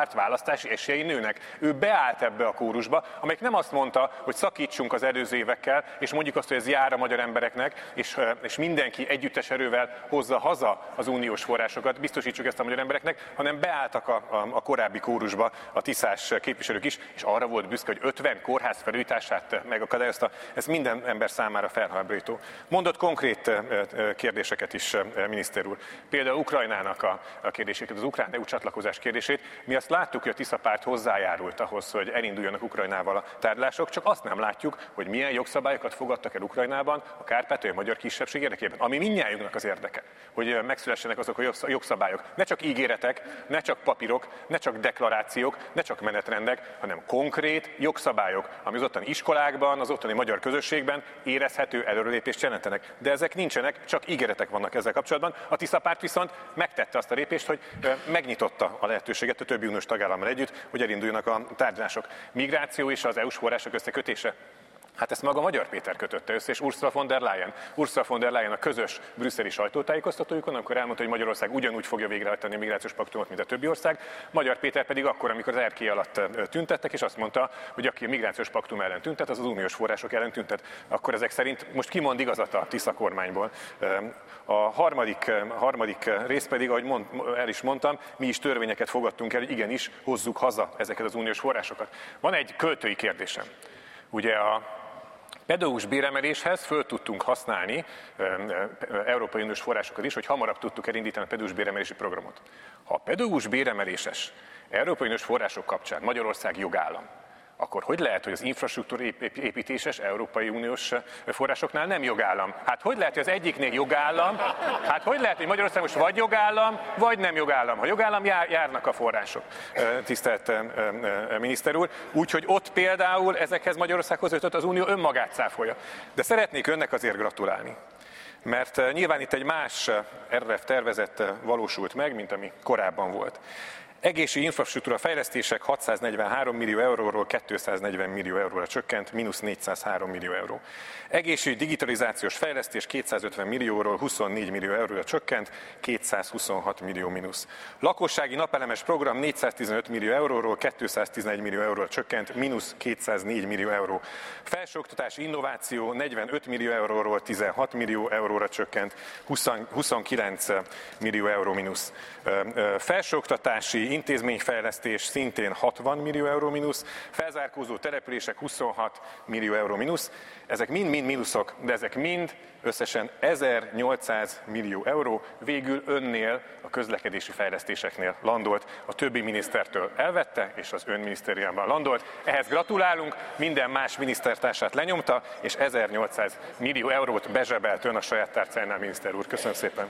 párt választási esélyei nőnek. Ő beállt ebbe a kórusba, amelyik nem azt mondta, hogy szakítsunk az előző évekkel, és mondjuk azt, hogy ez jár a magyar embereknek, és mindenki együttes erővel hozza haza az uniós forrásokat, biztosítsuk ezt a magyar embereknek, hanem beálltak a korábbi kórusba a tiszás képviselők is, és arra volt büszke, hogy 50 kórház felújítását megakadályozta. Ez minden ember számára felháborító. Mondott konkrét kérdéseket is, miniszter úr. Például Ukrajnának a kérdéseket, az ukrán EU csatlakozás kérdését. Mi azt láttuk, hogy a Tisza párt hozzájárult ahhoz, hogy elinduljanak Ukrajnával a tárgyalások, csak azt nem látjuk, hogy milyen jogszabályokat fogadtak el Ukrajnában a kárpátaljai magyar kisebbség érdekében. Ami mindnyájunknak az érdeke, hogy megszülessenek azok a jogszabályok. Ne csak ígéretek, ne csak papírok, ne csak deklarációk, ne csak menetrendek, hanem konkrét jogszabályok, ami az ottani iskolákban, az ottani magyar közösségben érezhető előrelépést jelentenek. De ezek nincsenek, csak ígéretek vannak ezzel kapcsolatban. A Tisza párt viszont megtette azt a lépést, hogy megnyitotta a lehetőséget a többi uniós tagállammal együtt, hogy elinduljanak a tárgyalások. Migráció és az EU-s források összekötése. Hát ezt maga Magyar Péter kötötte össze, és Ursula von der Leyen. Ursula von der Leyen a közös brüsszeli sajtótájékoztatójukon, amikor elmondta, hogy Magyarország ugyanúgy fogja végrehajtani a migrációs paktumot, mint a többi ország. Magyar Péter pedig akkor, amikor az erkély alatt tüntettek, és azt mondta, hogy aki a migrációs paktum ellen tüntet, az az uniós források ellen tüntet. Akkor ezek szerint most ki mond igazat a Tisza kormányból? A harmadik rész pedig, ahogy el is mondtam, mi is törvényeket fogadtunk el, hogy igenis hozzuk haza ezeket az uniós forrásokat. Van egy költői kérdésem. Ugye a pedagógus béremeléshez föl tudtunk használni Európai Uniós forrásokat is, hogy hamarabb tudtuk elindítani a pedagógus béremelési programot. Ha a pedagógus béremeléses Európai Uniós források kapcsán Magyarország jogállam, akkor hogy lehet, hogy az infrastruktúra építéses Európai Uniós forrásoknál nem jogállam? Hát hogy lehet, hogy az egyiknél jogállam? Hát hogy lehet, hogy Magyarország most vagy jogállam, vagy nem jogállam? Ha jogállam, járnak a források, tisztelt miniszter úr. Úgyhogy ott például ezekhez Magyarországhoz jutott az Unió önmagát cáfolja. De szeretnék önnek azért gratulálni. Mert nyilván itt egy más RRF tervezet valósult meg, mint ami korábban volt. Egészségügyi infrastruktúra fejlesztések 643 millió euróról 240 millió euróra csökkent, mínusz 403 millió euró. Egészségügyi digitalizációs fejlesztés 250 millióról 24 millió euróra csökkent, 226 millió mínusz. Lakossági napelemes program 415 millió euróról 211 millió euróra csökkent, mínusz 204 millió euró. Felsőoktatási innováció 45 millió euróról 16 millió euróra csökkent, 29 millió euró mínusz. Felsőoktatási intézményfejlesztés szintén 60 millió euró mínusz, felzárkózó települések 26 millió euró mínusz. Ezek mind mínuszok, de ezek mind összesen 1800 millió euró végül önnél a közlekedési fejlesztéseknél landolt, a többi minisztertől elvette, és az ön minisztériumban landolt. Ehhez gratulálunk, minden más minisztertársát lenyomta, és 1800 millió eurót bezsebelt ön a saját tárcájánál, miniszter úr. Köszönöm szépen!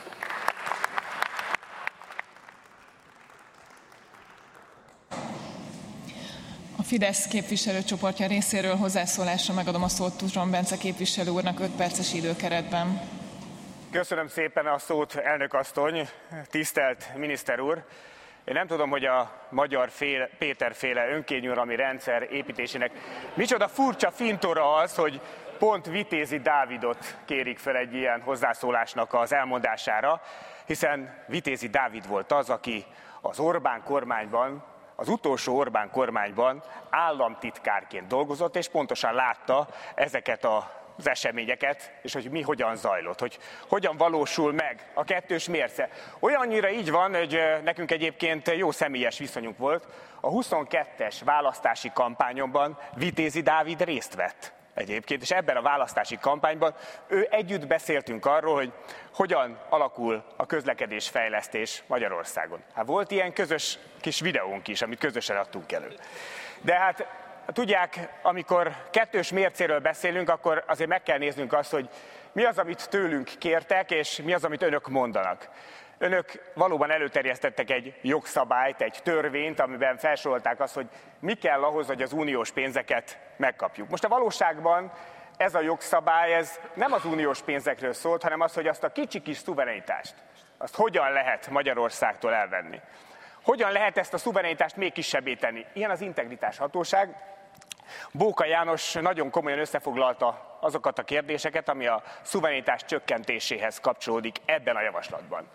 A Fidesz képviselőcsoportja részéről hozzászólásra megadom a szót Tuzson Bence képviselő úrnak 5 perces időkeretben. Köszönöm szépen a szót, elnök asszony, tisztelt miniszter úr! Én nem tudom, hogy a Magyar Péter-féle önkényuralmi rendszer építésének micsoda furcsa fintora az, hogy pont Vitézi Dávidot kérik fel egy ilyen hozzászólásnak az elmondására, hiszen Vitézi Dávid volt az, aki az Orbán kormányban, az utolsó Orbán kormányban államtitkárként dolgozott, és pontosan látta ezeket az eseményeket, és hogy mi hogyan zajlott, hogy hogyan valósul meg a kettős mérce. Olyannyira így van, hogy nekünk egyébként jó személyes viszonyunk volt. A 22-es választási kampányomban Vitézi Dávid részt vett egyébként, és ebben a választási kampányban együtt beszéltünk arról, hogy hogyan alakul a közlekedésfejlesztés Magyarországon. Hát volt ilyen közös kis videónk is, amit közösen adtunk elő. De hát tudják, amikor kettős mércéről beszélünk, akkor azért meg kell néznünk azt, hogy mi az, amit tőlünk kértek, és mi az, amit önök mondanak. Önök valóban előterjesztettek egy jogszabályt, egy törvényt, amiben felsorolták azt, hogy mi kell ahhoz, hogy az uniós pénzeket megkapjuk. Most a valóságban ez a jogszabály ez nem az uniós pénzekről szólt, hanem az, hogy azt a kicsi kis szuverenitást, azt hogyan lehet Magyarországtól elvenni. Hogyan lehet ezt a szuverenitást még kisebbé tenni? Ilyen az integritás hatóság. Bóka János nagyon komolyan összefoglalta azokat a kérdéseket, ami a szuverenitás csökkentéséhez kapcsolódik ebben a javaslatban.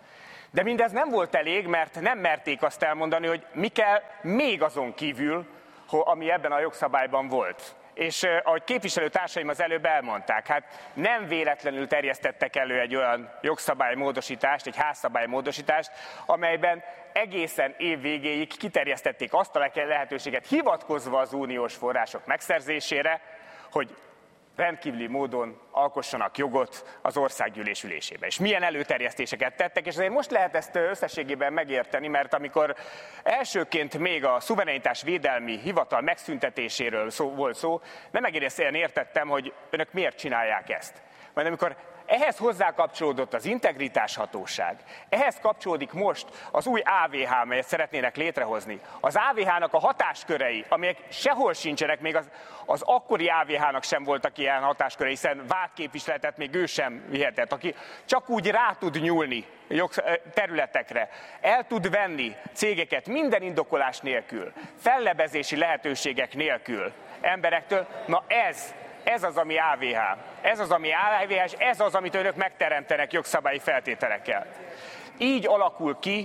De mindez nem volt elég, mert nem merték azt elmondani, hogy mi kell még azon kívül, ami ebben a jogszabályban volt. És ahogy képviselőtársaim az előbb elmondták, hát nem véletlenül terjesztettek elő egy olyan jogszabálymódosítást, egy házszabálymódosítást, amelyben egészen év végéig kiterjesztették azt a lehetőséget, hivatkozva az uniós források megszerzésére, hogy rendkívüli módon alkossanak jogot az országgyűlés ülésébe. És milyen előterjesztéseket tettek, és azért most lehet ezt összességében megérteni, mert amikor elsőként még a szuverenitásvédelmi hivatal megszüntetéséről volt szó, nem egészen értettem, hogy önök miért csinálják ezt. Majd amikor ehhez hozzákapcsolódott az integritáshatóság, ehhez kapcsolódik most az új AVH, melyet szeretnének létrehozni. Az AVH-nak a hatáskörei, amelyek sehol sincsenek, még az akkori AVH-nak sem voltak ilyen hatáskörei, hiszen vádképviseletet még ő sem vihetett, aki csak úgy rá tud nyúlni területekre, el tud venni cégeket minden indokolás nélkül, fellebezési lehetőségek nélkül emberektől. Na ez az, ami AVH. Ez az, ami AVH, és ez az, amit önök megteremtenek jogszabályi feltételekkel. Így alakul ki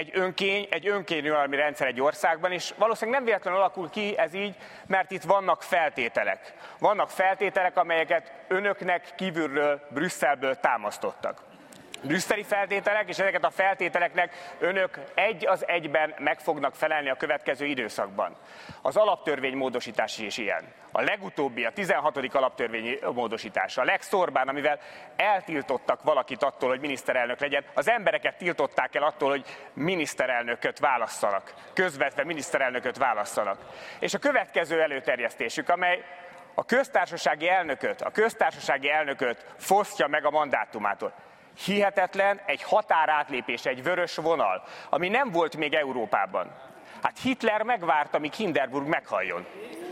egy önkényuralmi rendszer egy országban, és valószínűleg nem véletlenül alakul ki ez így, mert itt vannak feltételek. Vannak feltételek, amelyeket önöknek kívülről, Brüsszelből támasztottak. Brüsszeli feltételek, és ezeket a feltételeknek önök egy az egyben meg fognak felelni a következő időszakban. Az alaptörvény módosítás is ilyen. A legutóbbi, a 16. alaptörvény módosítása, a Lex Orbán, amivel eltiltottak valakit attól, hogy miniszterelnök legyen, az embereket tiltották el attól, hogy miniszterelnököt válasszanak, közvetve miniszterelnököt válasszanak. És a következő előterjesztésük, amely a köztársasági elnököt fosztja meg a mandátumától. Hihetetlen, egy határátlépés, egy vörös vonal, ami nem volt még Európában. Hát Hitler megvárta, míg Hindenburg meghalljon.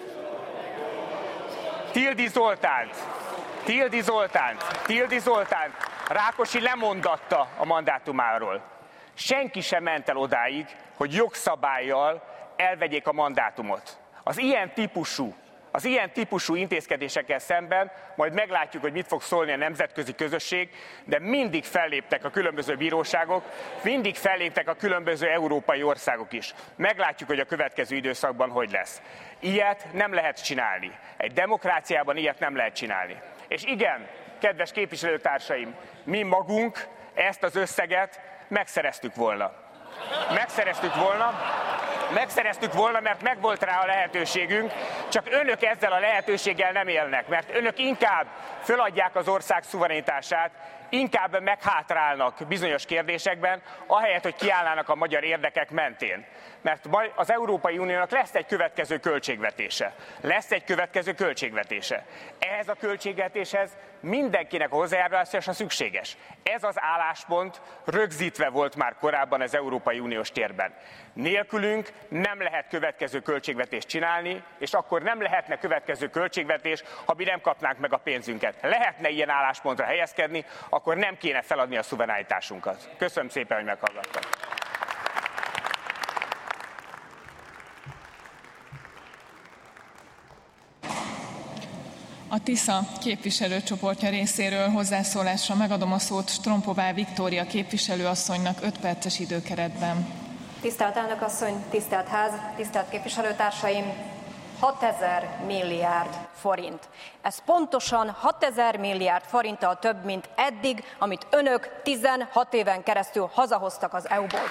Tildy Zoltánt Rákosi lemondatta a mandátumáról. Senki sem ment el odáig, hogy jogszabállyal elvegyék a mandátumot. Az ilyen típusú intézkedésekkel szemben majd meglátjuk, hogy mit fog szólni a nemzetközi közösség, de mindig felléptek a különböző bíróságok, mindig felléptek a különböző európai országok is. Meglátjuk, hogy a következő időszakban hogy lesz. Ilyet nem lehet csinálni. Egy demokráciában ilyet nem lehet csinálni. És igen, kedves képviselőtársaim, mi magunk ezt az összeget megszereztük volna. Megszereztük volna, mert megvolt rá a lehetőségünk, csak önök ezzel a lehetőséggel nem élnek, mert önök inkább föladják az ország szuverenitását, inkább meghátrálnak bizonyos kérdésekben, ahelyett, hogy kiállnának a magyar érdekek mentén. Mert majd az Európai Uniónak lesz egy következő költségvetése. Ehhez a költségvetéshez mindenkinek a hozzájárulása szükséges. Ez az álláspont rögzítve volt már korábban az Európai Uniós térben. Nélkülünk nem lehet következő költségvetést csinálni, és akkor nem lehetne következő költségvetés, ha mi nem kapnánk meg a pénzünket. Lehetne ilyen álláspontra helyezkedni, akkor nem kéne feladni a szuverenitásunkat. Köszönöm szépen, hogy meghallgattak. A TISZA képviselőcsoportja részéről hozzászólásra megadom a szót Strompová Viktória képviselőasszonynak 5 perces időkeretben. Tisztelt elnök asszony, tisztelt ház, tisztelt képviselőtársaim! 6000 milliárd forint. Ez pontosan 6000 milliárd forinttal több, mint eddig, amit önök 16 éven keresztül hazahoztak az EU-ból.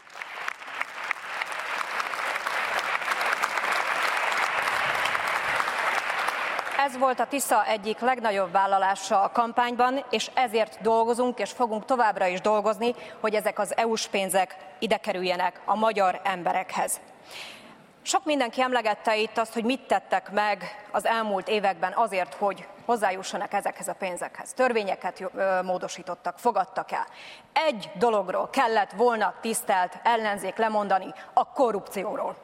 Ez volt a TISZA egyik legnagyobb vállalása a kampányban, és ezért dolgozunk, és fogunk továbbra is dolgozni, hogy ezek az EU-s pénzek ide kerüljenek a magyar emberekhez. Sok mindenki emlegette itt azt, hogy mit tettek meg az elmúlt években azért, hogy hozzájussanak ezekhez a pénzekhez. Törvényeket módosítottak, fogadtak el. Egy dologról kellett volna, tisztelt ellenzék, lemondani, a korrupcióról.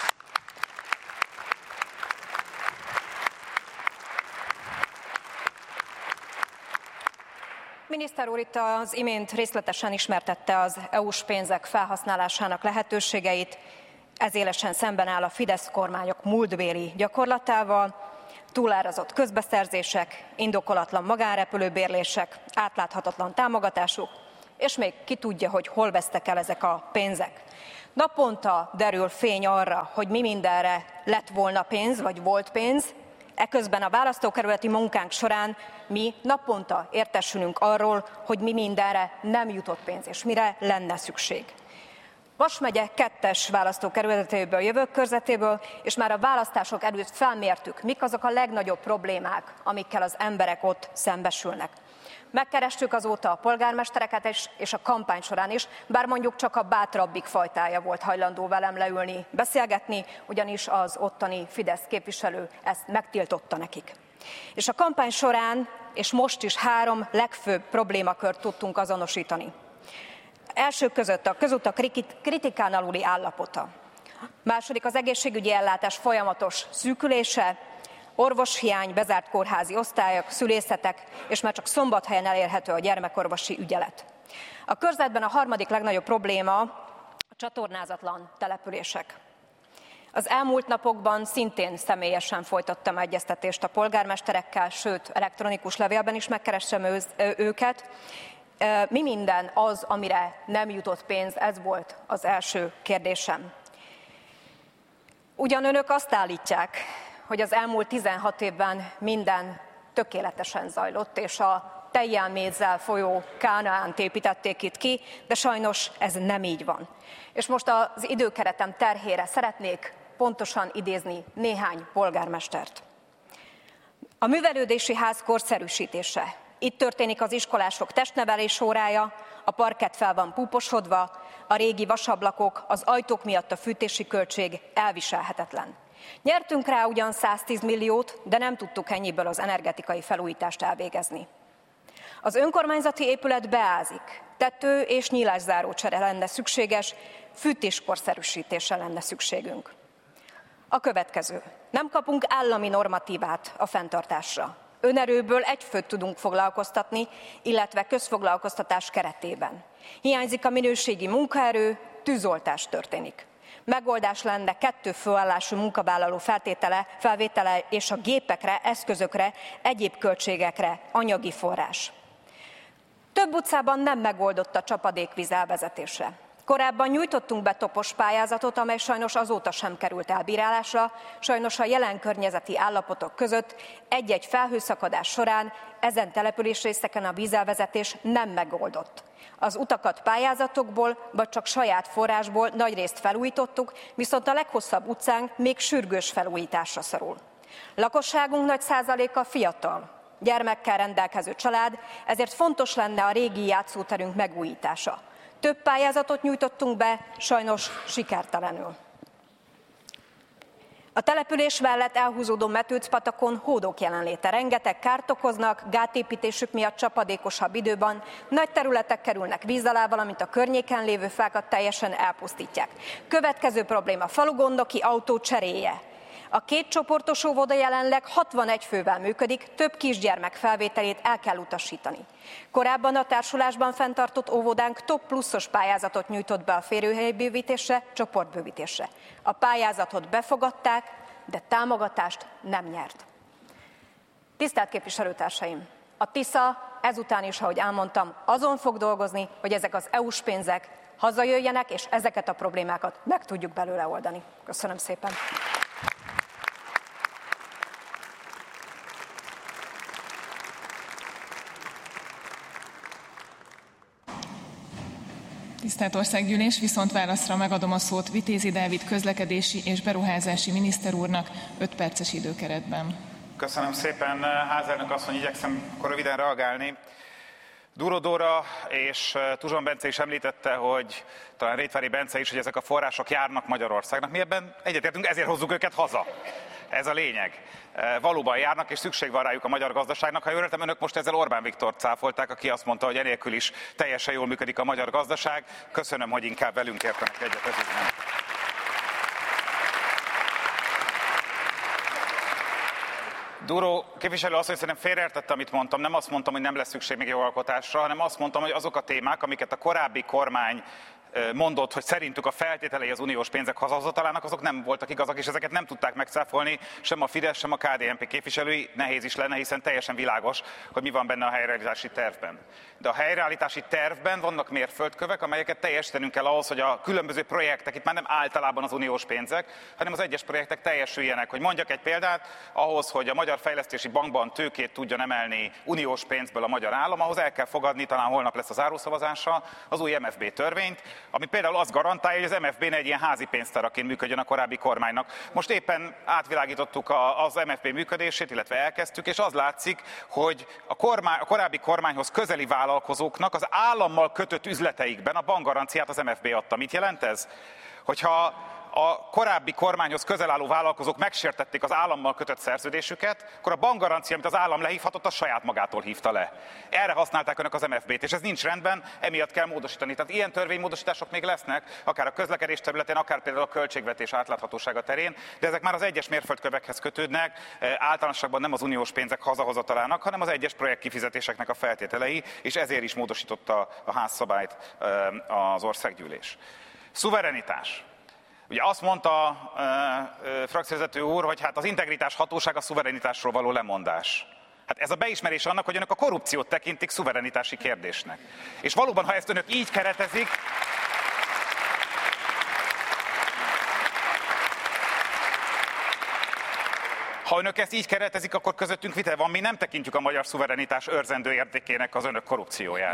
Miniszter úr itt az imént részletesen ismertette az EU-s pénzek felhasználásának lehetőségeit, ez élesen szemben áll a Fidesz kormányok múltbéli gyakorlatával, túlárazott közbeszerzések, indokolatlan magánrepülőbérlések, átláthatatlan támogatások és még ki tudja, hogy hol vesztek el ezek a pénzek. Naponta derül fény arra, hogy mi mindenre lett volna pénz, vagy volt pénz, eközben a választókerületi munkánk során mi naponta értesülünk arról, hogy mi mindenre nem jutott pénz, és mire lenne szükség. Vas megye 2-es választókerületéből jövök, körzetéből, és már a választások előtt felmértük, mik azok a legnagyobb problémák, amikkel az emberek ott szembesülnek. Megkerestük azóta a polgármestereket és a kampány során is, bár mondjuk csak a bátrabbik fajtája volt hajlandó velem leülni, beszélgetni, ugyanis az ottani Fidesz képviselő ezt megtiltotta nekik. És a kampány során, és most is 3 legfőbb problémakört tudtunk azonosítani. Elsők között a közutak kritikán aluli állapota. Második az egészségügyi ellátás folyamatos szűkülése, orvoshiány, bezárt kórházi osztályok, szülészetek, és már csak Szombathelyen elérhető a gyermekorvosi ügyelet. A körzetben a harmadik legnagyobb probléma a csatornázatlan települések. Az elmúlt napokban szintén személyesen folytattam egyeztetést a polgármesterekkel, sőt, elektronikus levélben is megkerestem őket. Mi minden az, amire nem jutott pénz, ez volt az első kérdésem. Ugyan önök azt állítják, hogy az elmúlt 16 évben minden tökéletesen zajlott, és a tejjel mézzel folyó Kánaánt építették itt ki, de sajnos ez nem így van. És most az időkeretem terhére szeretnék pontosan idézni néhány polgármestert. A művelődési ház korszerűsítése. Itt történik az iskolások testnevelés órája, a parkett fel van púposodva, a régi vasablakok, az ajtók miatt a fűtési költség elviselhetetlen. Nyertünk rá ugyan 110 milliót, de nem tudtuk ennyiből az energetikai felújítást elvégezni. Az önkormányzati épület beázik, tető és nyílászárócsere lenne szükséges, fűtéskorszerűsítésre lenne szükségünk. A következő. Nem kapunk állami normatívát a fenntartásra. Önerőből egy főt tudunk foglalkoztatni, illetve közfoglalkoztatás keretében. Hiányzik a minőségi munkaerő, tűzoltás történik. Megoldás lenne 2 főállású munkavállaló felvétele és a gépekre, eszközökre, egyéb költségekre anyagi forrás. Több utcában nem megoldott a csapadékvíz elvezetése. Korábban nyújtottunk be topos pályázatot, amely sajnos azóta sem került elbírálásra, sajnos a jelen környezeti állapotok között egy-egy felhőszakadás során ezen településrészeken a vízelvezetés nem megoldott. Az utakat pályázatokból, vagy csak saját forrásból nagyrészt felújítottuk, viszont a leghosszabb utcánk még sürgős felújításra szorul. Lakosságunk nagy százaléka fiatal, gyermekkel rendelkező család, ezért fontos lenne a régi játszóterünk megújítása. Több pályázatot nyújtottunk be, sajnos sikertelenül. A település mellett elhúzódó Metőcpatakon hódok jelenléte. Rengeteg kárt okoznak, gátépítésük miatt csapadékosabb időben nagy területek kerülnek víz alá, valamint a környéken lévő fákat teljesen elpusztítják. Következő probléma: falugondoki autó cseréje. A 2 csoportos óvoda jelenleg 61 fővel működik, több kisgyermek felvételét el kell utasítani. Korábban a társulásban fenntartott óvodánk top pluszos pályázatot nyújtott be a férőhelybővítésre, csoportbővítésre. A pályázatot befogadták, de támogatást nem nyert. Tisztelt képviselőtársaim! A Tisza ezután is, ahogy elmondtam, azon fog dolgozni, hogy ezek az EU-s pénzek hazajöjjenek, és ezeket a problémákat meg tudjuk belőle oldani. Köszönöm szépen! Tisztelt Országgyűlés, viszont válaszra megadom a szót Vitézi Dávid közlekedési és beruházási miniszter úrnak 5 perces időkeretben. Köszönöm szépen, házelnök asszony, igyekszem akkor röviden reagálni. Duró Dóra és Tuzson Bence is említette, hogy talán Rétvári Bence is, hogy ezek a források járnak Magyarországnak. Mi ebben egyetértünk, ezért hozzuk őket haza. Ez a lényeg. Valóban járnak, és szükség van rájuk a magyar gazdaságnak. Ha jól értem, önök most ezzel Orbán Viktort cáfolták, aki azt mondta, hogy enélkül is teljesen jól működik a magyar gazdaság. Köszönöm, hogy inkább velünk értenek egyet ez ügyben. Duró képviselő azt, hogy szerintem félreértette, amit mondtam. Nem azt mondtam, hogy nem lesz szükség még jogalkotásra, hanem azt mondtam, hogy azok a témák, amiket a korábbi kormány mondott, hogy szerintük a feltételei az uniós pénzek hazahozatalának, azok nem voltak igazak, és ezeket nem tudták megcáfolni sem a Fidesz, sem a KDNP képviselői. Nehéz is lenne, hiszen teljesen világos, hogy mi van benne a helyreállítási tervben. De a helyreállítási tervben vannak mérföldkövek, amelyeket teljesítenünk kell ahhoz, hogy a különböző projektek, itt már nem általában az uniós pénzek, hanem az egyes projektek teljesüljenek. Hogy mondjak egy példát, ahhoz, hogy a Magyar Fejlesztési Bankban tőkét tudjon emelni uniós pénzből a magyar állam, ahhoz el kell fogadni, talán holnap lesz a zárószavazása, az új MFB törvényt, ami például azt garantálja, hogy az MFB ne egy ilyen házi pénztáraként működjön a korábbi kormánynak. Most éppen átvilágítottuk az MFB működését, illetve elkezdtük, és az látszik, hogy a korábbi kormányhoz közeli vállalkozóknak az állammal kötött üzleteikben a bankgaranciát az MFB adta. Mit jelent ez? Hogyha a korábbi kormányhoz közel álló vállalkozók megsértették az állammal kötött szerződésüket, akkor a bankgarancia, amit az állam lehívhatott, az saját magától hívta le. Erre használták önök az MFB-t, és ez nincs rendben, emiatt kell módosítani. Tehát ilyen törvénymódosítások még lesznek, akár a közlekedés területén, akár például a költségvetés átláthatósága terén, de ezek már az egyes mérföldkövekhez kötődnek, általánosságban nem az uniós pénzek hazahozatalának, hanem az egyes projektkifizetéseknek a feltételei, és ezért is módosította a házszabályt az országgyűlés. Szuverenitás. Ugye azt mondta frakcióvezető úr, hogy hát az integritás hatóság a szuverenitásról való lemondás. Hát ez a beismerés annak, hogy önök a korrupciót tekintik szuverenitási kérdésnek. És valóban, ha ezt önök így keretezik, ha önök ezt így keretezik, akkor közöttünk vita van, mi nem tekintjük a magyar szuverenitás őrzendő értékének az önök korrupcióját.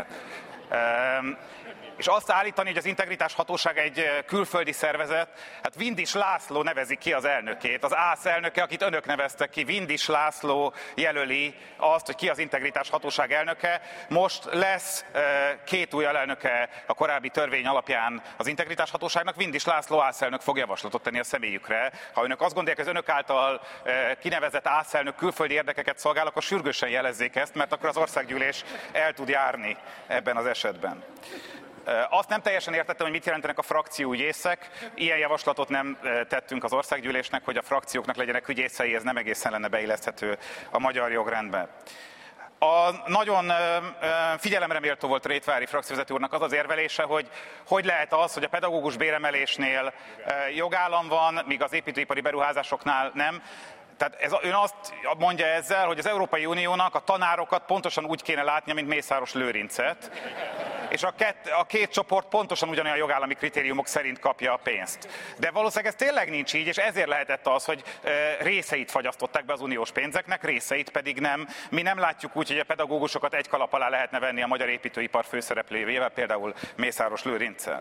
És azt állítani, hogy az integritás hatóság egy külföldi szervezet, hát Vindis László nevezi ki az elnökét, az ÁSZ elnöke, akit önök neveztek ki, Vindis László jelöli azt, hogy ki az integritás hatóság elnöke. Most lesz két új alelnöke a korábbi törvény alapján az integritás hatóságnak, Vindis László ÁSZ elnök fog javaslatot tenni a személyükre. Ha önök azt gondolják, hogy az önök által kinevezett ÁSZ elnök külföldi érdekeket szolgál, akkor sürgősen jelezzék ezt, mert akkor az országgyűlés el tud járni ebben az esetben. Azt nem teljesen értettem, hogy mit jelentenek a frakcióügyészek. Ilyen javaslatot nem tettünk az országgyűlésnek, hogy a frakcióknak legyenek ügyészei, ez nem egészen lenne beilleszthető a magyar jogrendbe. Nagyon figyelemre méltó volt Rétvári frakcióvezető úrnak az az érvelése, hogy lehet az, hogy a pedagógus béremelésnél jogállam van, míg az építőipari beruházásoknál nem. Tehát ön azt mondja ezzel, hogy az Európai Uniónak a tanárokat pontosan úgy kéne látnia, mint Mészáros Lőrincet, és a két csoport pontosan ugyanolyan jogállami kritériumok szerint kapja a pénzt. De valószínűleg ez tényleg nincs így, és ezért lehetett az, hogy részeit fagyasztották be az uniós pénzeknek, részeit pedig nem. Mi nem látjuk úgy, hogy a pedagógusokat egy kalap alá lehetne venni a magyar építőipar főszereplőjével, például Mészáros Lőrinccel.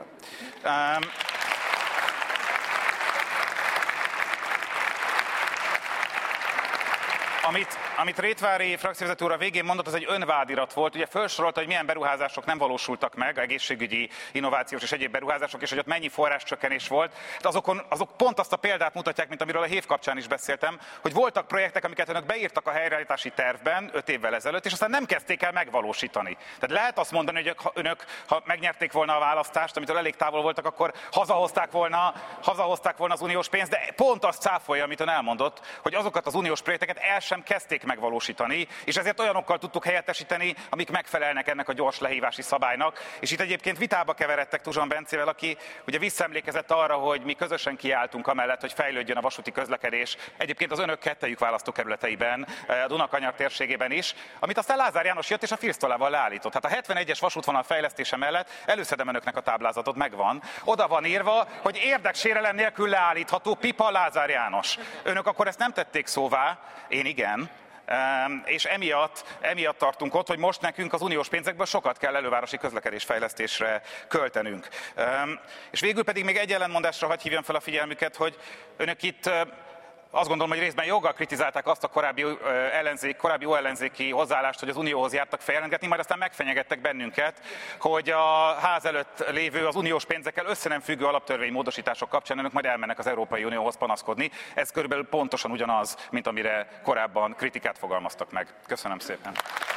Amit Rétvári frakcióvezető úr a végén mondott, az egy önvádirat volt. Ugye felsorolta, hogy milyen beruházások nem valósultak meg, egészségügyi, innovációs és egyéb beruházások, és hogy ott mennyi forráscsökkenés volt. De azok pont azt a példát mutatják, mint amiről a HÉV kapcsán is beszéltem, hogy voltak projektek, amiket önök beírtak a helyreállítási tervben 5 évvel ezelőtt, és aztán nem kezdték el megvalósítani. Tehát lehet azt mondani, hogy önök, ha megnyerték volna a választást, amitől elég távol voltak, akkor hazahozták volna az uniós pénzt, de pont azt cáfolja, amit ön elmondott, hogy azokat az uniós projekteket el sem kezdték megvalósítani, és ezért olyanokkal tudtuk helyettesíteni, amik megfelelnek ennek a gyors lehívási szabálynak. És itt egyébként vitába keveredtek Tuzson Bencével, aki ugye visszaemlékezett arra, hogy mi közösen kiálltunk amellett, hogy fejlődjön a vasúti közlekedés. Egyébként az önök kettejük választókerületeiben, a Dunakanyar térségében is, amit aztán Lázár János jött és a Firsztolával leállított. Hát a 71-es vasútvonal fejlesztése mellett előszedem önöknek a táblázatot, megvan. Oda van írva, hogy érdeksérelem nélkül leállítható Pipa Lázár János. Önök akkor ezt nem tették szóvá, én igen. És emiatt tartunk ott, hogy most nekünk az uniós pénzekből sokat kell elővárosi közlekedésfejlesztésre költenünk. És végül pedig még egy ellentmondásra hadd hívjam fel a figyelmüket, hogy önök itt azt gondolom, hogy részben joggal kritizálták azt a korábbi jó ellenzéki hozzáállást, hogy az unióhoz jártak feljelentgetni, majd aztán megfenyegettek bennünket, hogy a ház előtt lévő az uniós pénzekkel össze nem függő alaptörvénymódosítások kapcsán önök majd elmennek az Európai Unióhoz panaszkodni. Ez körülbelül pontosan ugyanaz, mint amire korábban kritikát fogalmaztak meg. Köszönöm szépen.